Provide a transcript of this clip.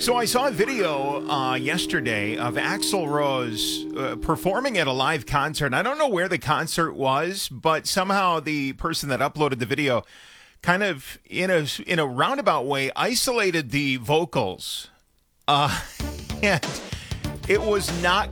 So I saw a video yesterday of Axl Rose performing at a live concert. I don't know where the concert was, but somehow the person that uploaded the video kind of in a roundabout way isolated the vocals. And it was not